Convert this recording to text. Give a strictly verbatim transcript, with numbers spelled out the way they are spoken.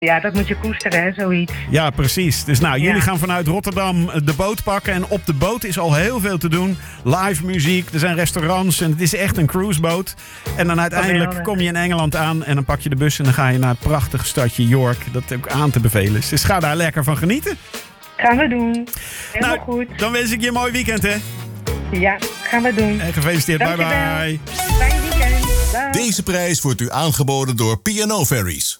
Ja, dat moet je koesteren, hè, zoiets. Ja, precies. Dus nou, jullie Ja. gaan vanuit Rotterdam de boot pakken. En op de boot is al heel veel te doen. Live muziek, er zijn restaurants en het is echt een cruiseboot. En dan uiteindelijk Geweldig. kom je in Engeland aan en dan pak je de bus en dan ga je naar het prachtige stadje York. Dat ook aan te bevelen is. Dus ga daar lekker van genieten. Gaan we doen. Helemaal Nou, goed. dan wens ik je een mooi weekend, hè. Ja, gaan we doen. En gefeliciteerd. Bye Dankjewel. bye. Fijn weekend. Dag. Deze prijs wordt u aangeboden door P en O Ferries.